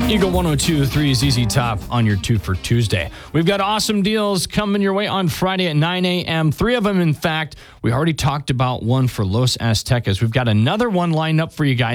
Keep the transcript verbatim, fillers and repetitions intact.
Eagle one oh two point three Z Z Top on your two for Tuesday. We've got awesome deals coming your way on Friday at nine a.m. Three of them, in fact. We already talked about one for Los Aztecas. We've got another one lined up for you guys.